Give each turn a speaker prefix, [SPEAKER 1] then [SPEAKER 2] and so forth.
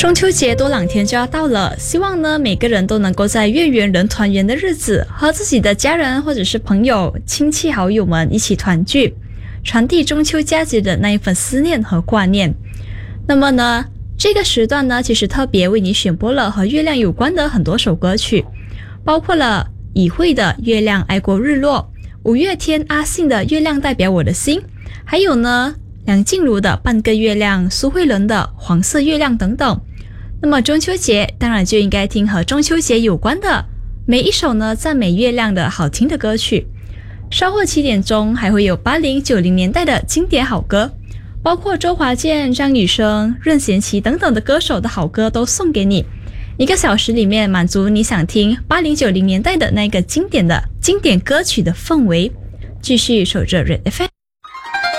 [SPEAKER 1] 中秋节多2天就要到了，希望呢每个人都能够在月圆人团圆的日子，和自己的家人或者是朋友、亲戚好友们一起团聚，传递中秋佳节的那一份思念和挂念。那么呢，这个时段呢，其实特别为你选播了和月亮有关的很多首歌曲，包括了以慧的《月亮爱过日落》，五月天阿信的《月亮代表我的心》，还有呢梁静茹的《半个月亮》，苏慧伦的《黄色月亮》等等。那么中秋节当然就应该听和中秋节有关的每一首呢赞美月亮的好听的歌曲。稍后7点钟还会有80、90年代的经典好歌，包括周华健、张雨生、任贤齐等等的歌手的好歌都送给你。1个小时里面满足你想听80、90年代的那个经典歌曲的氛围。继续守着 Red FM。